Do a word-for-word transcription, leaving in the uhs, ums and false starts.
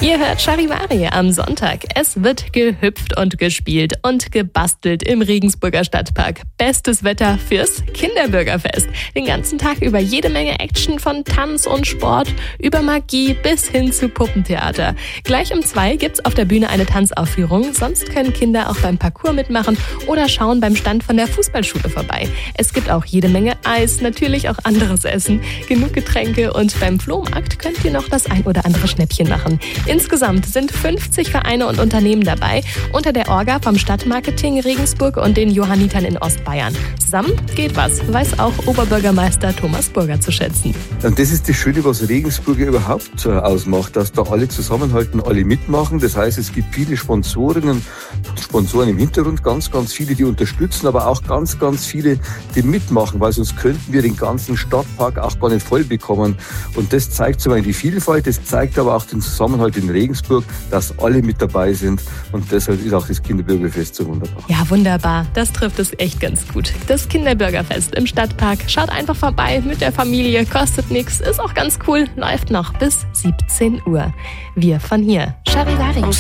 Ihr hört Charivari am Sonntag. Es wird gehüpft und gespielt und gebastelt im Regensburger Stadtpark. Bestes Wetter fürs Kinderbürgerfest. Den ganzen Tag über jede Menge Action von Tanz und Sport über Magie bis hin zu Puppentheater. Gleich um zwei gibt's auf der Bühne eine Tanzaufführung. Sonst können Kinder auch beim Parcours mitmachen oder schauen beim Stand von der Fußballschule vorbei. Es gibt auch jede Menge Eis, natürlich auch anderes Essen, genug Getränke und beim Flohmarkt könnt ihr noch das ein oder andere Schnäppchen machen. Insgesamt sind fünfzig Vereine und Unternehmen dabei, unter der Orga vom Stadtmarketing Regensburg und den Johannitern in Ostbayern. Zusammen geht was, weiß auch Oberbürgermeister Thomas Burger zu schätzen. Und das ist das Schöne, was Regensburger überhaupt ausmacht, dass da alle zusammenhalten, alle mitmachen. Das heißt, es gibt viele Sponsorinnen, Sponsoren im Hintergrund, ganz, ganz viele, die unterstützen, aber auch ganz, ganz viele, die mitmachen, weil sonst könnten wir den ganzen Stadtpark auch gar nicht voll bekommen. Und das zeigt zum einen die Vielfalt, das zeigt aber auch den Zusammenhalt in Regensburg, dass alle mit dabei sind. Und deshalb ist auch das Kinderbürgerfest so wunderbar. Ja, wunderbar. Das trifft es echt ganz gut. Das Kinderbürgerfest im Stadtpark. Schaut einfach vorbei mit der Familie, kostet nichts, ist auch ganz cool, läuft noch bis siebzehn Uhr. Wir von hier, Charivari.